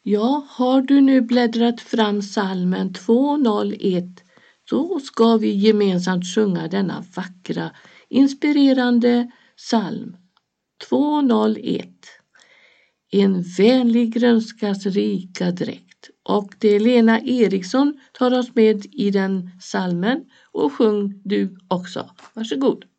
Ja, har du nu bläddrat fram psalmen 201 så ska vi gemensamt sjunga denna vackra, inspirerande psalm 201. En vänlig grönskas rika dräkt. Och det är Lena Eriksson tar oss med i den psalmen och sjung du också. Varsågod.